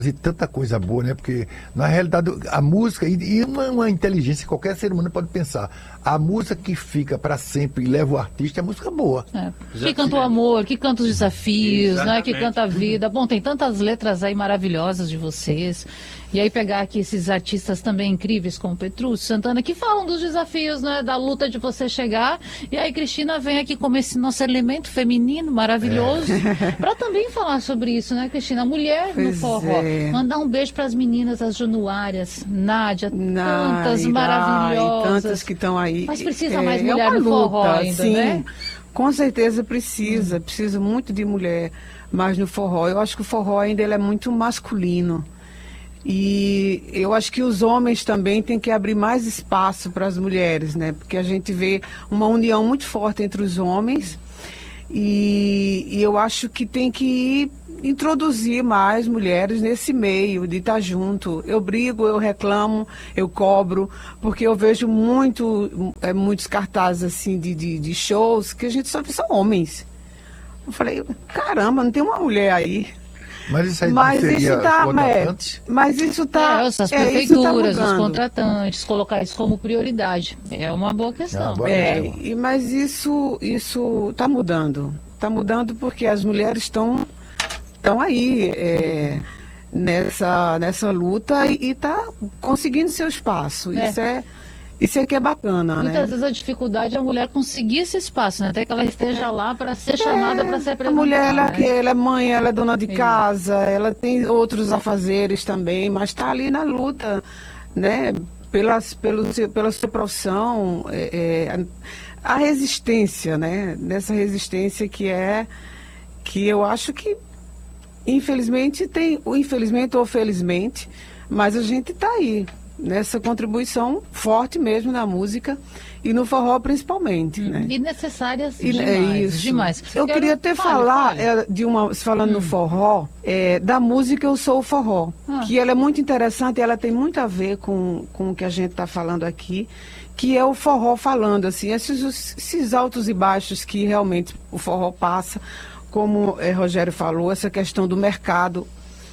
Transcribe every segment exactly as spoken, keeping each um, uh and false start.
E tanta coisa boa, né? Porque, na realidade, a música, e, e uma, uma inteligência que qualquer ser humano pode pensar, a música que fica para sempre e leva o artista é música boa. É. Que canta o amor, que canta os desafios, né? Que canta a vida. Bom, tem tantas letras aí maravilhosas de vocês. E aí pegar aqui esses artistas também incríveis como Petrúcio, Santana, que falam dos desafios, né? Da luta de você chegar. E aí Cristina vem aqui como esse nosso elemento feminino maravilhoso, é. para também falar sobre isso, né, Cristina? Mulher pois no forró. É. Mandar um beijo para as meninas, as Januárias, Nádia, Nádia tantas maravilhosas. Ai, tantas que estão aí. Mas precisa é, mais mulher é no forró luta, ainda, sim, né? Com certeza precisa, hum. precisa muito de mulher mais no forró. Eu acho que o forró ainda ele é muito masculino. E eu acho que os homens também têm que abrir mais espaço para as mulheres, né? Porque a gente vê uma união muito forte entre os homens e, e eu acho que tem que introduzir mais mulheres nesse meio, de estar junto. Eu brigo, eu reclamo, eu cobro, porque eu vejo muito, é, muitos cartazes assim de, de, de shows que a gente só vê só homens. Eu falei, caramba, não tem uma mulher aí. Mas isso aí mas seria isso tá, contratantes? Mas isso tá. É, essas é, prefeituras, tá os contratantes, colocar isso como prioridade. É uma boa questão. É, uma boa é e, mas isso isso tá mudando. Tá mudando porque as mulheres estão estão aí é, nessa, nessa luta e está conseguindo seu espaço. É. Isso é. Isso é que é bacana, Muitas né? Muitas vezes a dificuldade é a mulher conseguir esse espaço, né? Até que ela esteja lá para ser chamada, é, para ser apresentada. A mulher, ela, né? ela é mãe, ela é dona de casa, ela tem outros afazeres também, mas está ali na luta, né? Pelas, pelo, pela sua profissão, é, é, a resistência, né? Nessa resistência que é, que eu acho que, infelizmente, tem, infelizmente ou felizmente, mas a gente está aí. Nessa contribuição forte mesmo na música e no forró principalmente, hum, né? E necessárias e, demais, é isso. demais. Eu Quero... queria até fale, falar, fale. É, de uma, falando hum. no forró, é, da música Eu Sou o Forró, ah. que ela é muito interessante, ela tem muito a ver com, com o que a gente está falando aqui, que é o forró falando, assim, esses, esses altos e baixos que realmente o forró passa, como é, Rogério falou, essa questão do mercado,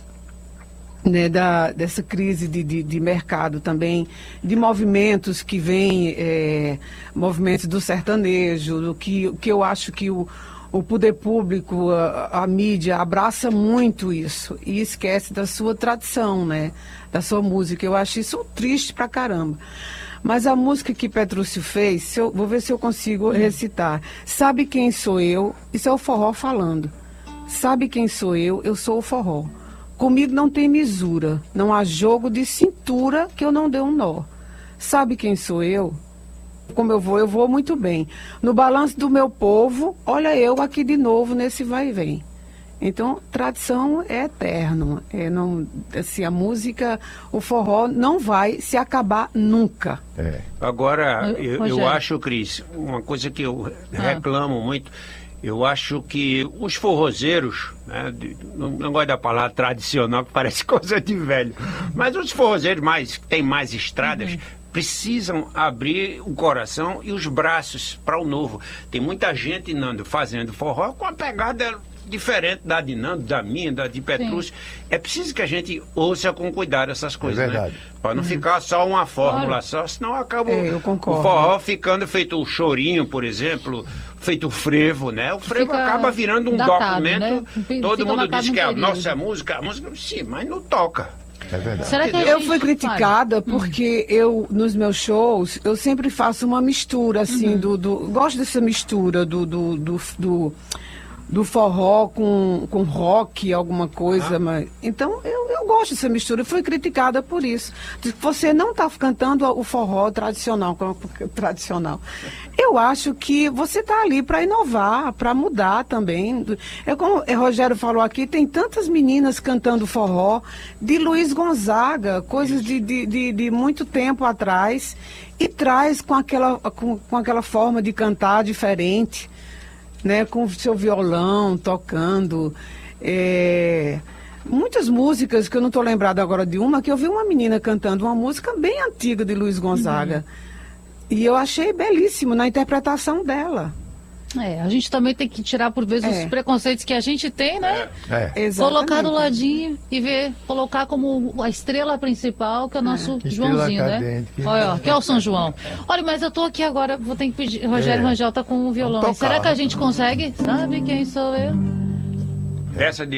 né, da, dessa crise de, de, de mercado também, de movimentos que vêm, é, movimentos do sertanejo, do que, que eu acho que o, o poder público, a, a mídia abraça muito isso e esquece da sua tradição, né, da sua música. Eu acho isso triste pra caramba. Mas a música que Petrúcio fez, se eu, vou ver se eu consigo recitar. Sabe quem sou eu? Isso é o forró falando. Sabe quem sou eu? Eu sou o forró. Comigo não tem misura, não há jogo de cintura que eu não dê um nó. Sabe quem sou eu? Como eu vou, eu vou muito bem. No balanço do meu povo, olha eu aqui de novo nesse vai e vem. Então, tradição é eterno. É, não, assim, a música, o forró não vai se acabar nunca. É. Agora, eu, eu acho, Cris, uma coisa que eu reclamo ah. muito... Eu acho que os forrozeiros, né, não, não gosto da palavra tradicional, que parece coisa de velho, mas os forrozeiros mais, que têm mais estradas, uhum. precisam abrir o coração e os braços para o novo. Tem muita gente, Nando, fazendo forró com a pegada diferente da de Nando, da minha, da de Petrúcio. Sim. É preciso que a gente ouça com cuidado essas coisas, é verdade. Né? Para não uhum. ficar só uma fórmula claro. Só, senão acaba é, o forró ficando feito o chorinho, por exemplo, feito o frevo, né? O frevo Fica acaba virando um datado, documento, né? Todo Fica mundo diz que é a nossa música, a música, sim, mas não toca. É verdade. Será que eu fui criticada porque hum. eu, nos meus shows, eu sempre faço uma mistura, assim, uhum. do, do... Gosto dessa mistura do... do, do, do do forró com, com rock, alguma coisa, ah. mas... Então, eu, eu gosto dessa mistura, eu fui criticada por isso. Você não está cantando o forró tradicional, tradicional. Eu acho que você está ali para inovar, para mudar também. É como o Rogério falou aqui, tem tantas meninas cantando forró, de Luiz Gonzaga, coisas de, de, de, de muito tempo atrás, e traz com aquela, com, com aquela forma de cantar diferente, né, com o seu violão tocando, é, muitas músicas que eu não estou lembrada agora de uma, que eu vi uma menina cantando uma música bem antiga de Luiz Gonzaga, uhum. e eu achei belíssimo na interpretação dela. É, a gente também tem que tirar por vezes É. os preconceitos que a gente tem, né? É. Exatamente. Colocar do ladinho e ver, colocar como a estrela principal, que é o nosso Estrela Joãozinho, né? cadente, que- Olha, ó, que é o São João. Olha, mas eu tô aqui agora, vou ter que pedir. Rogério É. Rangel tá com o violão. Vamos tocar. Será que a gente consegue? Sabe quem sou eu? Essa de